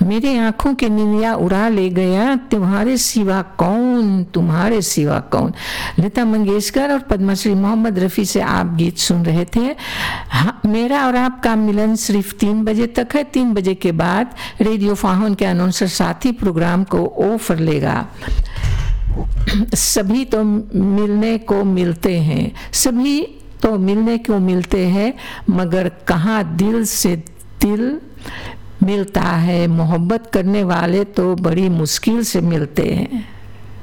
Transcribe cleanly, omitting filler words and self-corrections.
मेरे आंखों की निंदिया उड़ा ले गया, तुम्हारे सिवा कौन, तुम्हारे सिवा कौन। लता मंगेशकर और पद्मश्री मोहम्मद रफ़ी से आप गीत सुन रहे थे। हाँ, मेरा और आपका मिलन सिर्फ 3 बजे तक है। 3 बजे के बाद रेडियो फाहन के अनाउंसर साथी प्रोग्राम को ओवर लेगा। सभी तो मिलने को मिलते हैं, सभी तो मिलने को मिलते हैं, मगर कहाँ दिल से दिल मिलता है। मोहब्बत करने वाले तो बड़ी मुश्किल से मिलते हैं।